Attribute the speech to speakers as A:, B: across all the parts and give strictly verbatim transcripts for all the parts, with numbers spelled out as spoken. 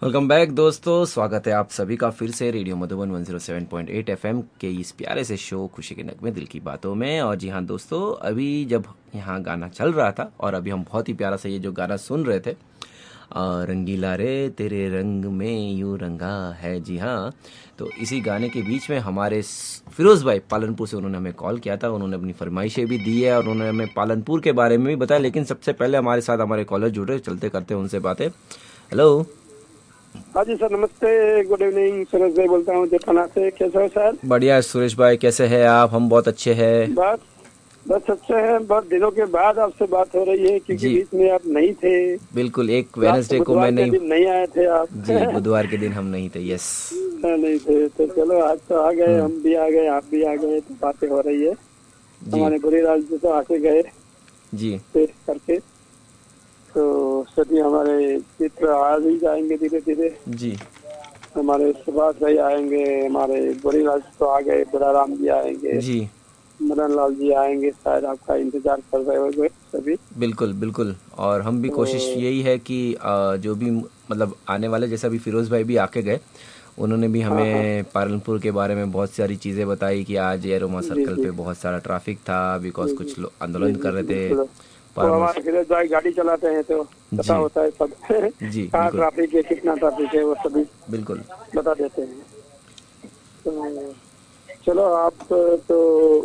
A: Welcome back दोस्तों, स्वागत है आप सभी का फिर से radio Madhuban one zero seven point eight FM के इस प्यारे से शो खुशी के नगमे दिल की बातों में। और जी हाँ दोस्तों, अभी जब यहाँ गाना चल रहा था और अभी हम बहुत ही प्यारा सा ये जो गाना सुन रहे थे, आ, रंगीला रे तेरे रंग में यूं रंगा है। जी हाँ, तो इसी गाने के बीच में हमारे फिरोज़ भाई पालनपुर से उन्होंने हमें कॉल किया था। उन्होंने अपनी फरमाइशें भी दी है और उन्होंने हमें पालनपुर के बारे में भी बताया। लेकिन सबसे पहले हमारे साथ हमारे कॉलर जुड़े, चलते करते उनसे बातें। हेलो।
B: हाँ जी सर, नमस्ते, गुड इवनिंग। सुरेश भाई बोलता हूँ जयपुर से। कैसे हो सर?
A: बढ़िया सुरेश भाई, कैसे हैं आप? हम बहुत अच्छे हैं।
B: बस बस अच्छे हैं। बहुत दिनों के बाद आपसे बात हो रही है, क्योंकि
A: जी
B: बीच में आप नहीं थे।
A: बिल्कुल, एक
B: लास्ट
A: वेडनेसडे को मैं
B: बुधवार के
A: नहीं।
B: दिन नहीं आए थे आप।
A: जी, बुधवार के दिन हम नहीं थे। यस।
B: हाँ, नहीं थे तो चलो, आज तो आ गए,
A: हम्म।
B: हम भी आ गए, आप भी आ गए, तो बातें हो रही है।
A: जी
B: हमारे बुरी राज जी तो आके गए
A: जी
B: टेस्ट करके, तो सभी हमारे चित्र आ भी जाएंगे धीरे धीरे।
A: जी
B: हमारे सुभाष भाई आएंगे, हमारे बुरी राज तो आ गए, बुरा राम जी आएंगे,
A: जी
B: मदन लाल जी आएंगे, शायद आपका इंतजार कर रहे होंगे सभी।
A: बिल्कुल बिल्कुल। और हम भी कोशिश
B: तो
A: यही है कि अ, जो भी मतलब आने वाले, जैसा भी फिरोज़ भाई भी आके गए, उन्होंने भी
B: हाँ हाँ,
A: हमें पालनपुर के बारे में बहुत सारी चीज़ें बताई कि आज एरोमा
B: जी
A: सर्कल
B: जी
A: पे बहुत सारा ट्रैफिक था, बिकॉज
B: जी जी
A: कुछ लोग
B: जी
A: आंदोलन
B: जी
A: कर रहे थे।
B: बिल्कुल। वो
A: फार्मर्स।
B: हमारे फिरोज भाई गाड़ी चलाते हैं तो पता
A: जी
B: होता है सब।
A: जी
B: कहाँ
A: बिल्कुल
B: ट्रैफिक है, कितना ट्रैफिक है, वो सभी
A: बिल्कुल।
B: बता देते हैं। तो चलो, आप तो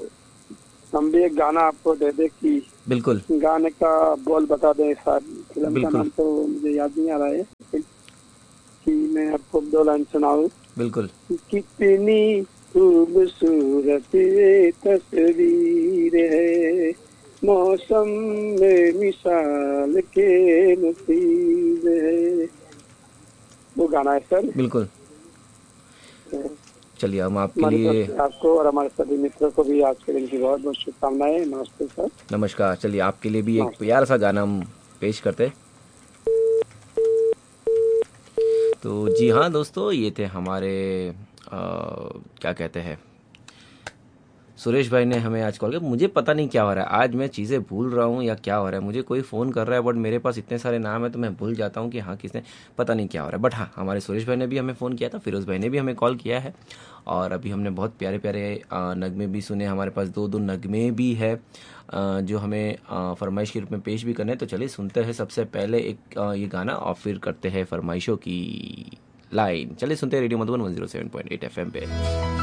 B: हम भी एक गाना आपको दे दे कि
A: बिल्कुल
B: गाने का बोल बता दें। शायद फिल्म का
A: बिल्कुल
B: नाम तो मुझे याद नहीं आ रहा है, लेकिन कि मैं आपको दो लाइन सुनाऊं।
A: बिल्कुल
B: कितनी खूबसूरत ये तस्वीर है, मौसम में मिसाल के नसीब है। वो गाना है सर।
A: बिल्कुल। चलिए, हम आपके
B: हमारी तरफ
A: लिए।
B: से आपको और हमारे सभी मित्रों को भी आज के दिन की बहुत बहुत शुभकामनाएं। नमस्ते सर।
A: नमस्कार। चलिए, आपके लिए भी एक
B: नमस्ते।
A: प्यारा सा गाना हम पेश करते। तो जी हाँ दोस्तों, ये थे हमारे अ, क्या कहते हैं, सुरेश भाई ने हमें आज कॉल किया। मुझे पता नहीं क्या हो रहा है, आज मैं चीज़ें भूल रहा हूँ या क्या हो रहा है। मुझे कोई फ़ोन कर रहा है बट मेरे पास इतने सारे नाम है तो मैं भूल जाता हूँ कि हाँ किसने, पता नहीं क्या हो रहा है। बट हाँ, हमारे सुरेश भाई ने भी हमें फ़ोन किया था, फिरोज़ भाई ने भी हमें कॉल किया है। और अभी हमने बहुत प्यारे प्यारे अ, नगमे भी सुने। हमारे पास दो दो नगमे भी है अ, जो हमें अ, फरमाइश के रूप में पेश भी करने हैं। तो चलिए सुनते हैं सबसे पहले एक अ, ये गाना और फिर करते हैं फरमाइशों की लाइन। चलिए सुनते हैं radio Madhuban one zero seven point eight F M पे।